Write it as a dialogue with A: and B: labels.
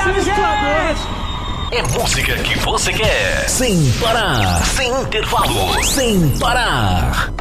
A: É música que você quer. Sem parar. Sem intervalo. Sem parar.